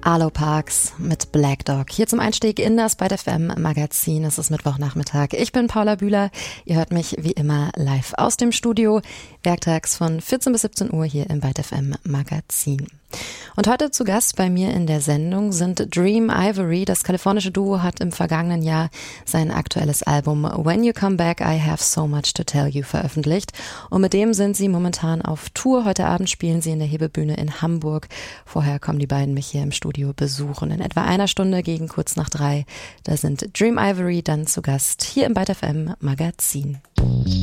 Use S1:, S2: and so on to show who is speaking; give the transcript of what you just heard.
S1: Arlo Parks mit Black Dog. Hier zum Einstieg in das Byte FM Magazin. Es ist Mittwochnachmittag. Ich bin Paula Bühler. Ihr hört mich wie immer live aus dem Studio. Werktags von 14 bis 17 Uhr hier im Byte FM Magazin. Und heute zu Gast bei mir in der Sendung sind Dream Ivory. Das kalifornische Duo hat im vergangenen Jahr sein aktuelles Album When You Come Back, I Have So Much to Tell You veröffentlicht. Und mit dem sind sie momentan auf Tour. Heute Abend spielen sie in der Hebebühne in Hamburg. Vorher kommen die beiden mich hier im Studio besuchen. In etwa einer Stunde gegen kurz nach 3. Da sind Dream Ivory dann zu Gast hier im Byte FM Magazin.